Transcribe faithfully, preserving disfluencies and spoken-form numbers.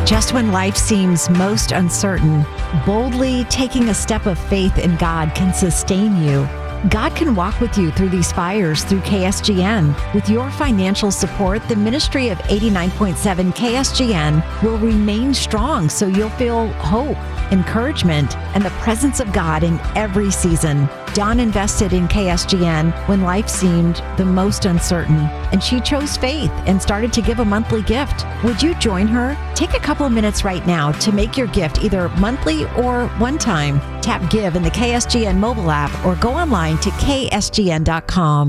Just when life seems most uncertain, boldly taking a step of faith in God can sustain you. God can walk with you through these fires through K S G N. With your financial support, the ministry of eighty-nine point seven K S G N will remain strong so you'll feel hope, encouragement, and the presence of God in every season. Dawn invested in K S G N when life seemed the most uncertain, and she chose faith and started to give a monthly gift. Would you join her? Take a couple of minutes right now to make your gift either monthly or one time. Tap Give in the K S G N mobile app or go online to K S G N dot com.